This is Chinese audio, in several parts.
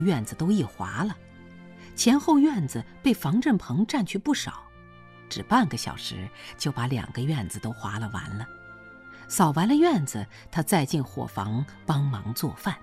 院子都一划了，前后院子被房振鹏占去不少，只半个小时就把2个院子都划了完了。扫完了院子，他再进伙房帮忙做饭。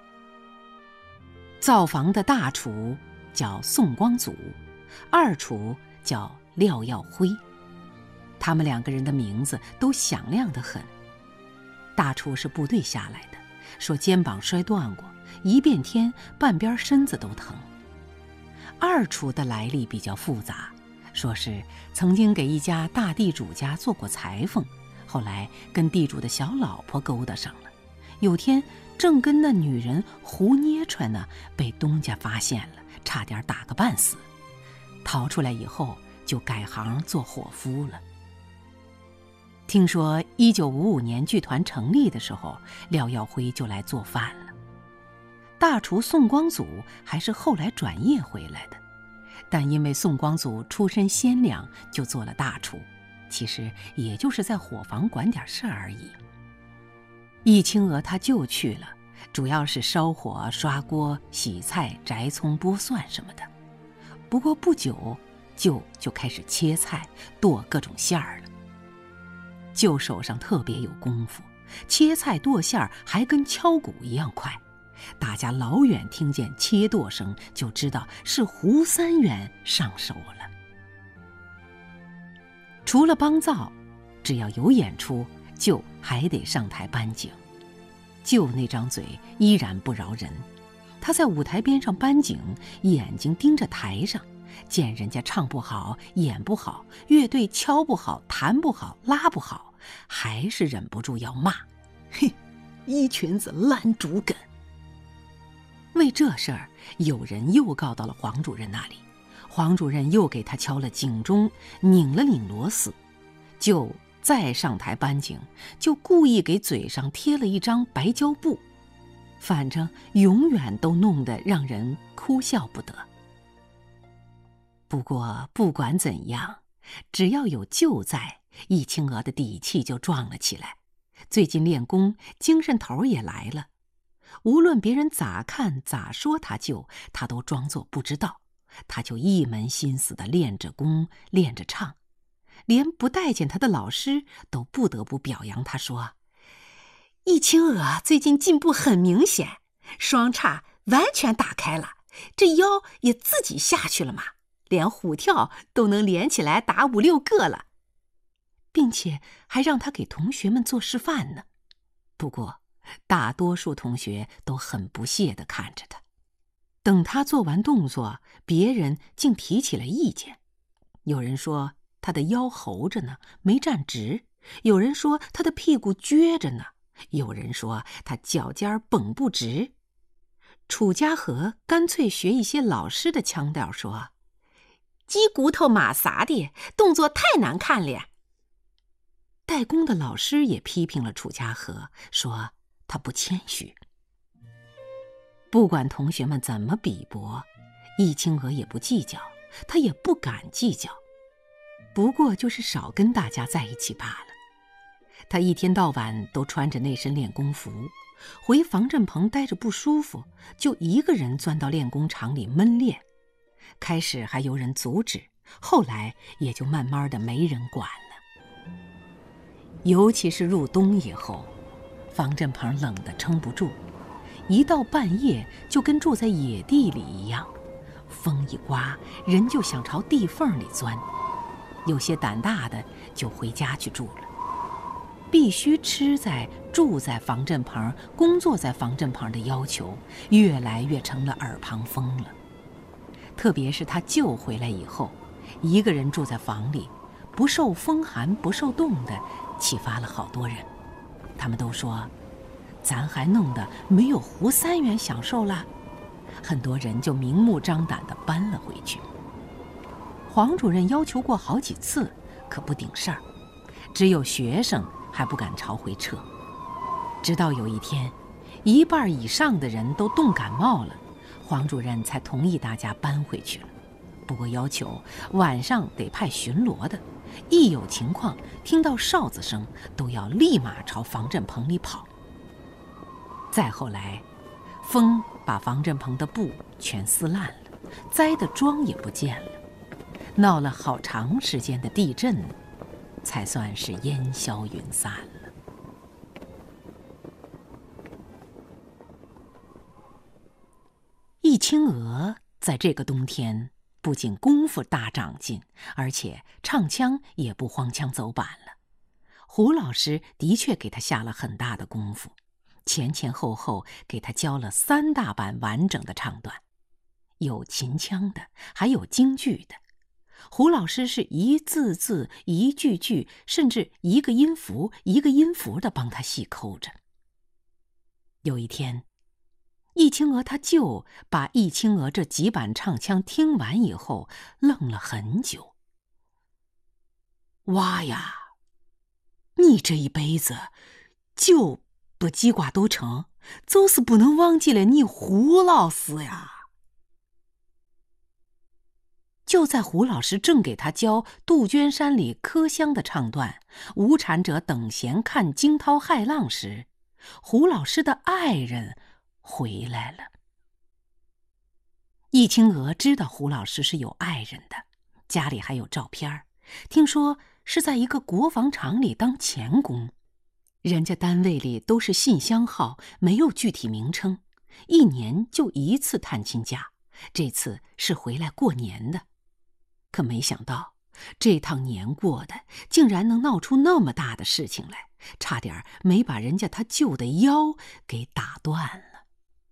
灶房的大厨叫宋光祖，二厨叫廖耀辉，他们2个人的名字都响亮得很。大厨是部队下来的，说肩膀摔断过，一变天半边身子都疼。二厨的来历比较复杂，说是曾经给一家大地主家做过裁缝，后来跟地主的小老婆勾搭上了，有天正跟那女人胡捏穿呢，被东家发现了，差点打个半死。逃出来以后就改行做伙夫了。听说1955年剧团成立的时候，廖耀辉就来做饭了。大厨宋光祖还是后来转业回来的，但因为宋光祖出身鲜亮，就做了大厨，其实也就是在伙房管点事儿而已。易清娥他就去了，主要是烧火、刷锅、洗菜、摘葱、剥蒜什么的。不过不久，就开始切菜、剁各种馅儿了。舅手上特别有功夫，切菜剁馅儿还跟敲鼓一样快。大家老远听见切剁声，就知道是胡三元上手了。除了帮灶，只要有演出，舅还得上台搬景。舅那张嘴依然不饶人，他在舞台边上搬景，眼睛盯着台上，见人家唱不好、演不好，乐队敲不好、弹不好、拉不好，还是忍不住要骂：嘿，一群子烂竹根。为这事儿，有人又告到了黄主任那里，黄主任又给他敲了警钟，拧了拧螺丝，就再上台搬景，就故意给嘴上贴了一张白胶布，反正永远都弄得让人哭笑不得。不过不管怎样，只要有舅在，易清娥的底气就壮了起来。最近练功，精神头也来了。无论别人咋看咋说他舅，他都装作不知道，他就一门心思地练着功，练着唱。连不待见他的老师都不得不表扬他，说：易清娥最近进步很明显，双叉完全打开了，这腰也自己下去了嘛，连虎跳都能连起来打5、6个了，并且还让他给同学们做示范呢。不过大多数同学都很不屑地看着他。等他做完动作，别人竟提起了意见。有人说他的腰猴着呢，没站直；有人说他的屁股撅着呢；有人说他脚尖绷不直。楚家和干脆学一些老师的腔调说：鸡骨头马撒的，动作太难看了。代工的老师也批评了楚家和，说他不谦虚。不管同学们怎么比驳，易清娥也不计较，他也不敢计较，不过就是少跟大家在一起罢了。他一天到晚都穿着那身练功服，回房振棚待着不舒服，就一个人钻到练功场里闷练。开始还有人阻止，后来也就慢慢的没人管了。尤其是入冬以后，房振棚冷得撑不住，一到半夜就跟住在野地里一样，风一刮，人就想朝地缝里钻。有些胆大的就回家去住了。必须吃在、住在房振棚、工作在房振棚的要求，越来越成了耳旁风了。特别是他舅回来以后，一个人住在房里，不受风寒不受冻的，启发了好多人。他们都说，咱还弄得没有胡三元享受了。很多人就明目张胆地搬了回去。黄主任要求过好几次，可不顶事儿，只有学生还不敢朝回撤。直到有一天，1半以上的人都冻感冒了，黄主任才同意大家搬回去了。不过要求晚上得派巡逻的，一有情况听到哨子声都要立马朝房振棚里跑。再后来， 风把防震棚的布全撕烂了，栽的桩也不见了，闹了好长时间的地震，才算是烟消云散了。易清娥在这个冬天不仅功夫大长进，而且唱腔也不荒腔走板了。胡老师的确给他下了很大的功夫，前前后后给他教了3大版完整的唱段，有秦腔的，还有京剧的。胡老师是一字字、一句句，甚至一个音符一个音符的帮他细抠着。有一天，易清娥他舅把易清娥这几版唱腔听完以后，愣了很久。娃呀，你这一辈子就不记挂都成，就是不能忘记了你胡老师呀。就在胡老师正给他教杜鹃山里柯乡的唱段“无产者等闲看惊涛骇浪”时，胡老师的爱人回来了。易清娥知道胡老师是有爱人的，家里还有照片，听说是在一个国防厂里当钳工，人家单位里都是信箱号，没有具体名称，1年就1次探亲假，这次是回来过年的。可没想到这趟年过的竟然能闹出那么大的事情来，差点没把人家他舅的腰给打断了。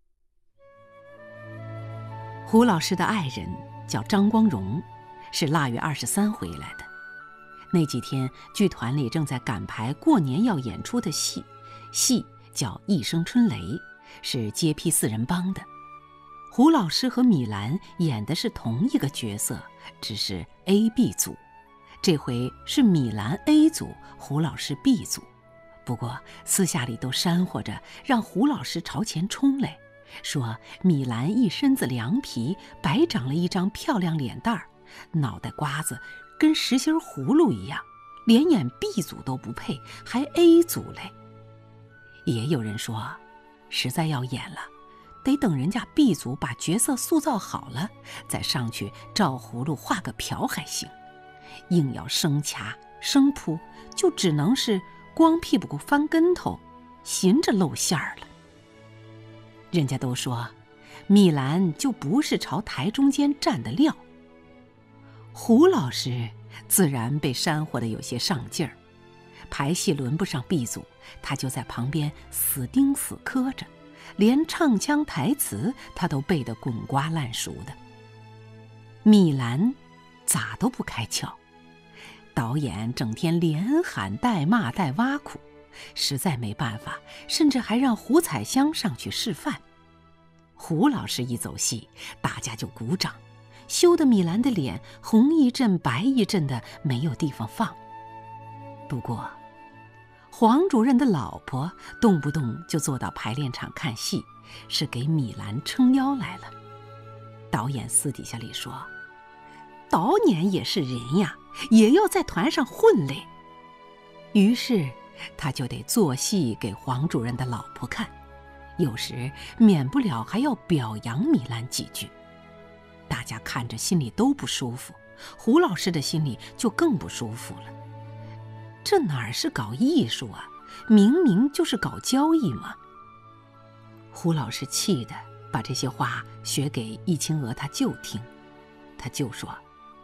胡老师的爱人叫张光荣，是腊月23回来的。那几天剧团里正在赶排过年要演出的戏叫《一声春雷》，是街批4人帮的。胡老师和米兰演的是同一个角色，只是 A、B 组，这回是米兰 A 组，胡老师 B 组。不过私下里都煽和着让胡老师朝前冲来，说米兰一身子凉皮，白长了一张漂亮脸蛋儿，脑袋瓜子跟实心葫芦一样，连演 B 组都不配，还 A 组嘞。也有人说，实在要演了，得等人家 B 组把角色塑造好了，再上去照葫芦画个瓢还行。硬要生掐生扑，就只能是光屁股翻跟头，寻着露馅儿了。人家都说米兰就不是朝台中间站的料。胡老师自然被煽和的有些上劲儿，排戏轮不上 B 组，他就在旁边死盯死磕着，连唱腔台词他都背得滚瓜烂熟的。米兰咋都不开窍，导演整天连喊带骂带挖苦，实在没办法，甚至还让胡彩香上去示范。胡老师一走戏，大家就鼓掌，羞得米兰的脸红一阵白一阵的，没有地方放。不过黄主任的老婆动不动就坐到排练场看戏，是给米兰撑腰来了。导演私底下里说，导演也是人呀，也要在团上混嘞。于是他就得做戏给黄主任的老婆看，有时免不了还要表扬米兰几句。大家看着心里都不舒服，胡老师的心里就更不舒服了。这哪是搞艺术啊，明明就是搞交易嘛。胡老师气得把这些话学给易清娥他舅听，他舅说，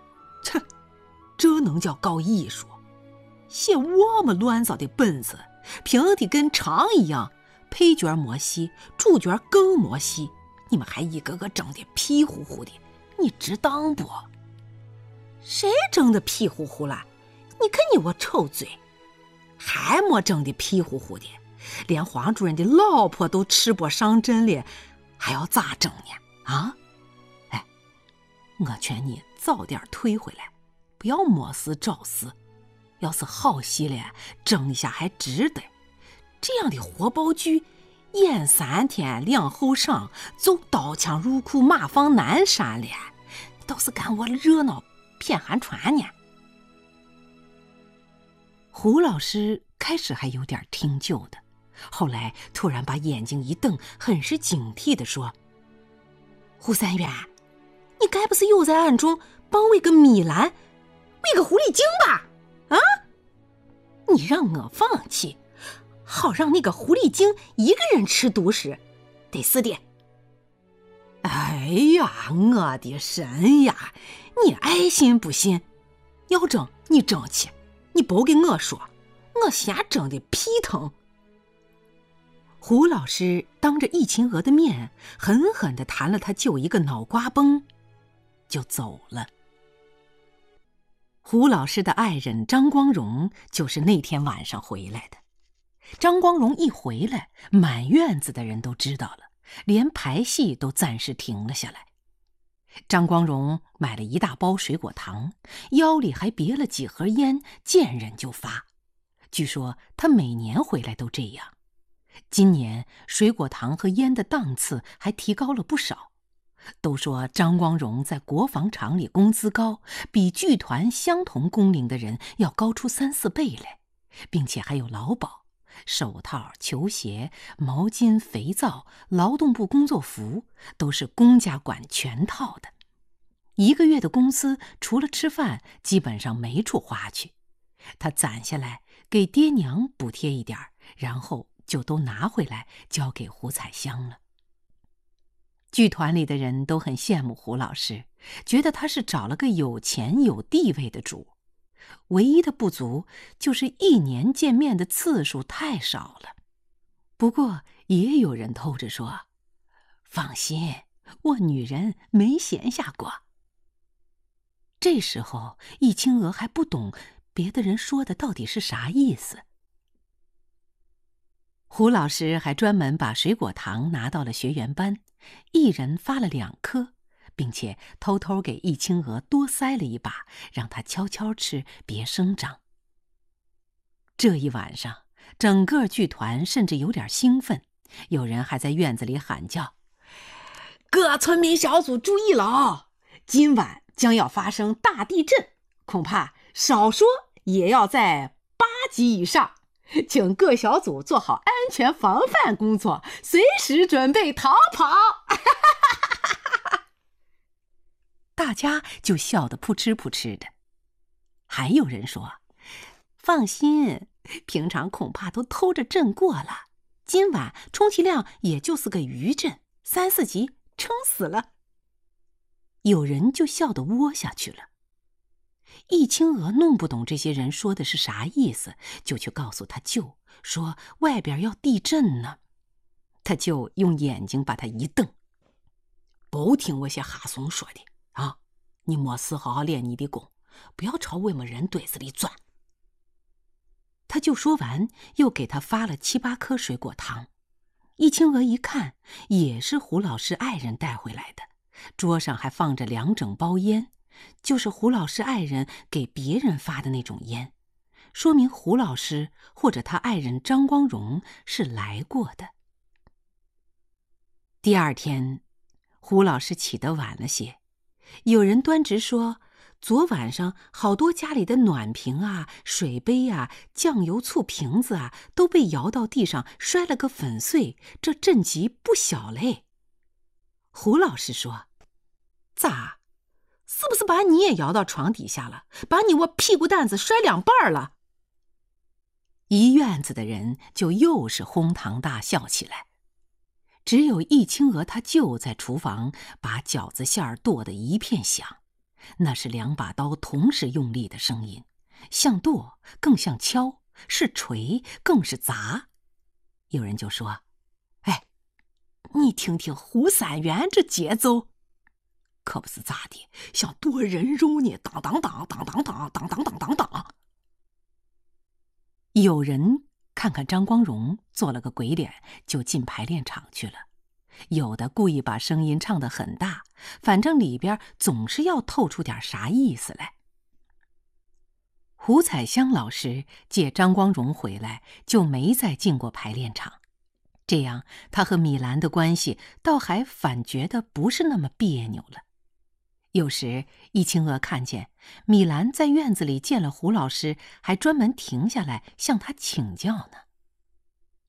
这能叫搞艺术？写我们乱糟的本子，拼的跟肠一样，配角没戏，主角更没戏，你们还一个个整的皮乎乎的，你值当不？谁整的皮乎乎了？你看你我臭嘴，还没整的皮乎乎的，连黄主任的老婆都吃播上阵了，还要咋整呢？啊？哎，我劝你早点退回来，不要没事找事。要是好戏了，整一下还值得。这样的活宝剧，演3天2后晌，就刀枪入库，马放南山了。倒是干我热闹偏寒川呢。胡老师开始还有点听旧的， 后来突然把眼睛一瞪，很是警惕地说：“胡三元，你该不是又在暗中帮喂个米兰，喂个狐狸精吧？啊？你让我放弃，好让那个狐狸精一个人吃独食，得是的。”哎呀，我的神呀！你爱信不信？要争你争去，你别跟我说，我先争的屁疼。胡老师当着易秦娥的面，狠狠地弹了他舅一个脑瓜崩，就走了。胡老师的爱人张光荣就是那天晚上回来的。张光荣一回来，满院子的人都知道了，连排戏都暂时停了下来。张光荣买了一大包水果糖，腰里还别了几盒烟，见人就发。据说他每年回来都这样。今年水果糖和烟的档次还提高了不少。都说张光荣在国防厂里工资高，比剧团相同工龄的人要高出3、4倍来，并且还有劳保，手套、球鞋、毛巾、肥皂、劳动部工作服都是公家管全套的。1个月的工资除了吃饭，基本上没处花去。他攒下来给爹娘补贴一点，然后就都拿回来交给胡彩香了。剧团里的人都很羡慕胡老师，觉得他是找了个有钱有地位的主。唯一的不足就是1年见面的次数太少了。不过也有人偷着说：“放心，我女人没闲下过。”这时候易清娥还不懂别的人说的到底是啥意思。胡老师还专门把水果糖拿到了学员班，一人发了2颗，并且偷偷给易清娥多塞了一把，让她悄悄吃，别声张。这一晚上，整个剧团甚至有点兴奋，有人还在院子里喊叫：“各村民小组注意了哦，今晚将要发生大地震，恐怕少说也要在8级以上。请各小组做好安全防范工作，随时准备逃跑。”大家就笑得扑哧扑哧的。还有人说：“放心，平常恐怕都偷着震过了，今晚充其量也就是个余震，3、4级撑死了。”有人就笑得窝下去了。易清娥弄不懂这些人说的是啥意思，就去告诉他舅，说外边要地震呢。他舅用眼睛把他一瞪：“不听我些哈怂说的啊！你没事好好练你的功，不要朝我们人堆子里钻。”他舅说完，又给他发了7、8颗水果糖。易清娥一看，也是胡老师爱人带回来的，桌上还放着2整包烟，就是胡老师爱人给别人发的那种烟，说明胡老师或者他爱人张光荣是来过的。第2天，胡老师起得晚了些，有人端直说，昨晚上好多家里的暖瓶啊、水杯啊、酱油醋瓶子啊都被摇到地上，摔了个粉碎，这震级不小嘞。胡老师说：“咋？是不是把你也摇到床底下了，把你我屁股蛋子摔2半了？”一院子的人就又是哄堂大笑起来。只有易清娥她舅在厨房把饺子馅儿剁得一片响，那是2把刀同时用力的声音，像剁更像敲，是锤更是砸。有人就说：“哎，你听听胡三元这节奏，可不是咋的，像剁人肉呢，当当当当当当当当当当当。”有人看看张光荣做了个鬼脸，就进排练场去了。有的故意把声音唱得很大，反正里边总是要透出点啥意思来。胡彩香老师借张光荣回来，就没再进过排练场，这样他和米兰的关系倒还反觉得不是那么别扭了。有时易清娥看见米兰在院子里见了胡老师，还专门停下来向他请教呢。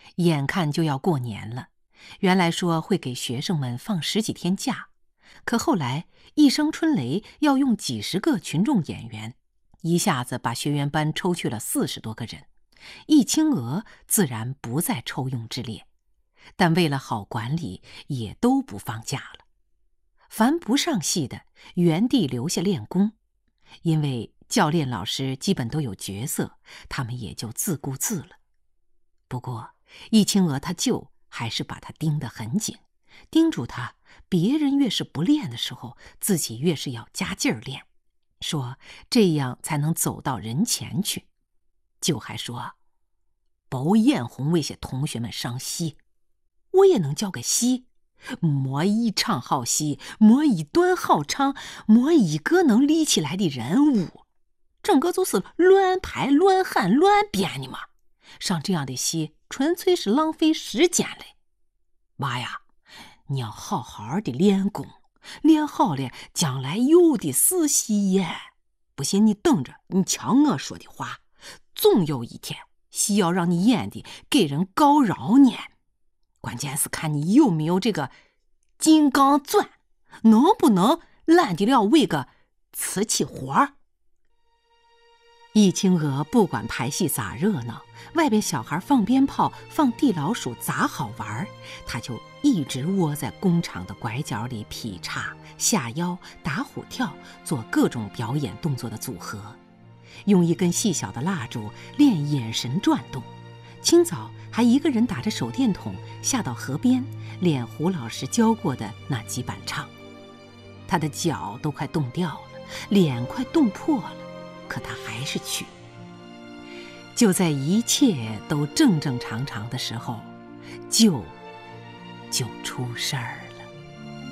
眼看就要过年了，原来说会给学生们放10几天假，可后来一声春雷要用几10个群众演员，一下子把学员班抽去了40多个人。易清娥自然不在抽用之列，但为了好管理，也都不放假了。凡不上戏的，原地留下练功，因为教练老师基本都有角色，他们也就自顾自了。不过易清娥他舅还是把他盯得很紧，叮嘱他别人越是不练的时候，自己越是要加劲儿练，说这样才能走到人前去。舅还说，包艳红为些同学们上戏，我也能教个戏，没一场好戏，没一段好唱，没一个能立起来的人物，整个就是乱拍乱喊乱编的嘛。上这样的戏纯粹是浪费时间嘞。娃呀，你要好好的练功，练好了将来有的是戏演。不信你等着，你瞧我说的话，总有一天戏要让你演的给人告饶呢。关键是看你有没有这个金刚钻，能不能揽得了为个瓷器活儿。易清娥不管排戏咋热闹，外边小孩放鞭炮放地老鼠咋好玩，他就一直窝在工厂的拐角里劈叉下腰打虎跳，做各种表演动作的组合，用一根细小的蜡烛练眼神转动。清早还一个人打着手电筒下到河边练胡老师教过的那几板唱。他的脚都快冻掉了，脸快冻破了，可他还是去。就在一切都正正常常的时候，就出事儿了。